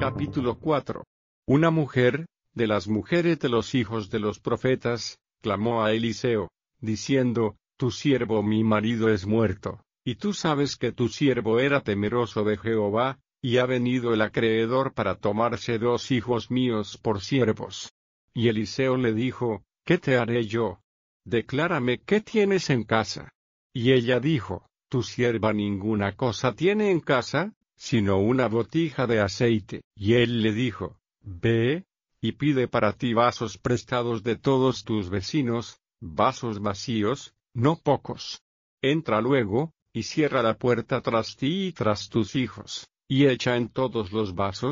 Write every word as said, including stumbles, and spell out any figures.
Capítulo cuatro. Una mujer, de las mujeres de los hijos de los profetas, clamó a Eliseo, diciendo, Tu siervo mi marido es muerto, y tú sabes que tu siervo era temeroso de Jehová, y ha venido el acreedor para tomarse dos hijos míos por siervos. Y Eliseo le dijo, ¿Qué te haré yo? Declárame qué tienes en casa. Y ella dijo, Tu sierva ninguna cosa tiene en casa, sino una botija de aceite. Y él le dijo, Ve, y pide para ti vasos prestados de todos tus vecinos, vasos vacíos, no pocos. Entra luego, y cierra la puerta tras ti y tras tus hijos, y echa en todos los vasos,